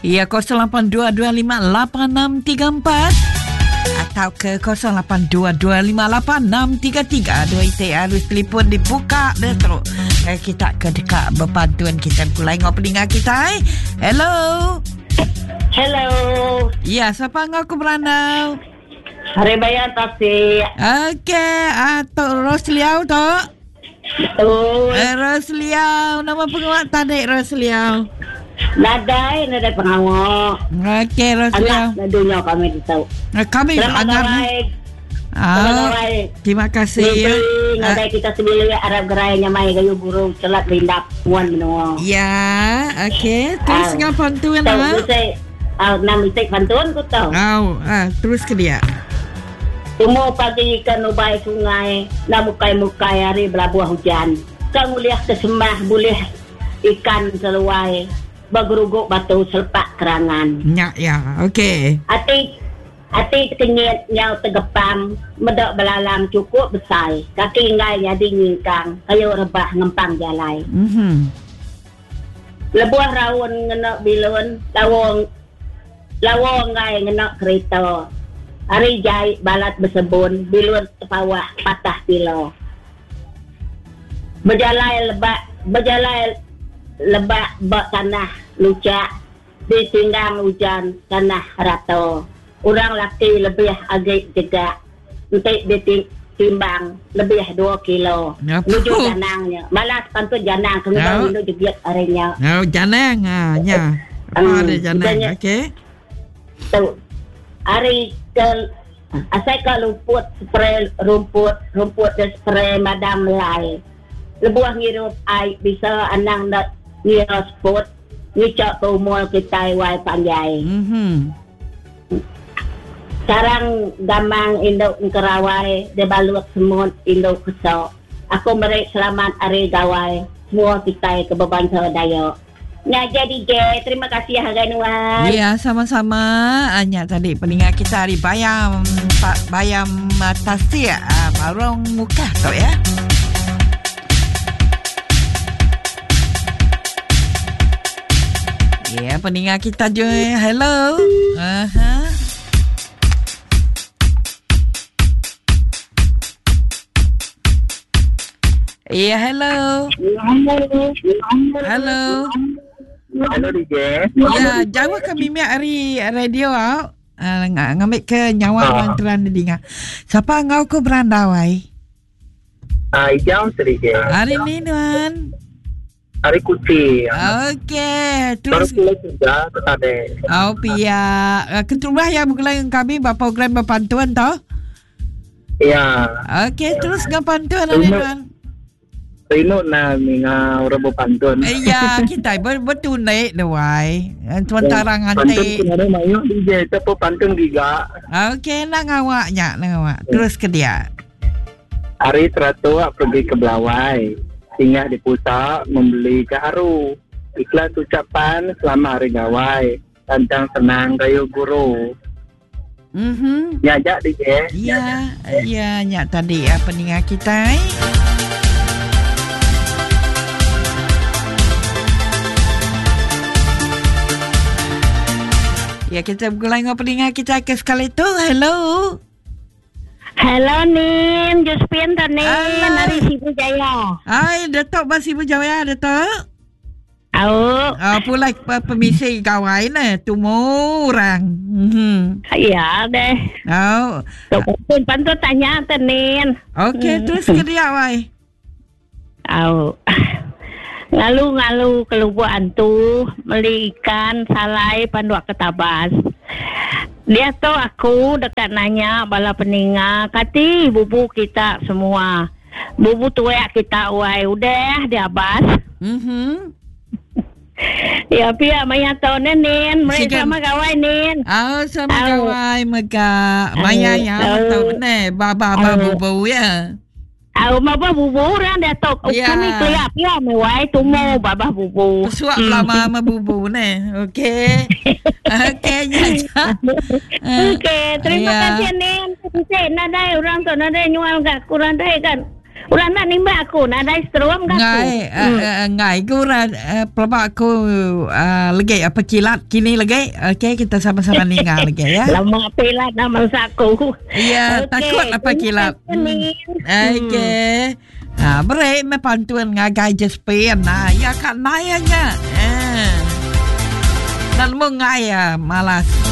Ya, 0822586634 atau ke 0822586633. Dua itu harus telefon dibuka dia terus. Kita ke dekat berpantuan kita mulai ngau peningat kita. Hello. Hello. Ya, siapa ngau ke Berandau? Hari bayar taksi. Okey, Tok Rosliau Tok. Betul. Rosliau, nama penguat tadi Rosliau. Nadai pengawal. Okey, Rosliau. Anak dunia kami tahu. Kami anak. Terima kasih ya. Nadai kita sebelum Arab gerainya mai gayu burung celat lindak puan menua. Ya, okey. Terus ngapain tuan ah? Nam isik pantun ku tahu. Terus ke dia. Tumo pagi ikan ubai sungai, namukai-mukai hari belabuah hujan. Kamu lihat kesembah boleh ikan seluai. Bageruguk batu selepak kerangan. Ya, okey. Ati kenyit nyau tegepam, medok belalang cukup besar. Kaki ngai jadi nyingkang, kayu rebah ngempang jalai. Lebuah rawon ngenok bilun, lawong ngai ngenok kereta. Hari jahit balat bersebun, bilun tepawak patah pilo. Berjalai lebak bak tanah lucak ditinggang hujan tanah rato. Orang laki lebih agak jegak untuk ditimbang lebih 2 kilo. Menuju janangnya. Malas pantun janang kemudian menuju jegiat harinya. Janang nya. Apa ada janang? Okey. Tu hari ke asal ke spray rumput dan spray madam lai. Lebuah ngirup air bisa anang nak ngirup spot ngicak pemul kita wai panjai. Sarang gamang induk kerawai debalut semut induk kesok. Aku merik selamat hari gawai semua kita ke beban saudaya. Ngaja DJ, terima kasih Haganuan. Ya, sama-sama. Hanya tadi peningat kita hari bayam tasir barong muka tu ya. Ya, peningat kita je. Hello. Ya, hello. Hello. Hello DJ. Ya, Jawa kami hari radio ngambil ke nyawa lantaran dengar. Siapa ngau ke Berandawai? Ijam sedikit. Hari ni tuan. Hari Kuci. Okey, terus sudah tadi. Pia ketua yang mengelang kami program berpantuan tau? Ya. Okey, terus ngapantuan hari tuan? Rino na mga orang berpantun. Iya, kita betul naik dewai. Tuan tarang Pantun hantik. kena mayu DJ tapi pantun giga. Okey, nak ngawaknya. Terus ke dia. Hari teratur pergi ke Belawai. Singgah di pusat membeli gaharu. Ikhlas ucapan selama hari gawai. Tantang senang kayu guru. Nyajak DJ. Iya, nyak tadi peningat kita. Ya, kita mulai ngobrol kita ke sekali tu. Hello. Hello Nin, Josephine Nin dari Sibu Jaya. Hai, Datuk Bas Sibu Jaya, Datuk. Pulai permisi kawan orang. Ya deh. Pantun tanya Nin. Okey, terus ke dia wai. Ngalu kelubuan tu beli ikan salai panduak ketabas. Dia tu aku dekat nanya bala peninga kati bubu kita semua. Bubu tuak kita uai udah dia abas. Ya pia maya tau Nin, mereka sama gawai Nin. Sama gawai mega maya ya tau ne baba bubu ya. Baba bubu orang dia tu kami kelihap ya mewai tumo baba bubu. Suap lama sama bubu ne. Okey. Okey, terima kasih Nin. Saya nadai orang tu nadai nyual kat kurang dai kan. Ulah nak nimba aku, nak ada strom ke aku? Ngai ku pelabak aku lagi apa kilat kini lagi. Okey, kita sama-sama ningal lagi ya. Lama pelat nama aku. Ya, takut apa kilat. Okey. Break me pantuan ngagai Jasper. Ya kat nayanya. Dan mo ngai malas.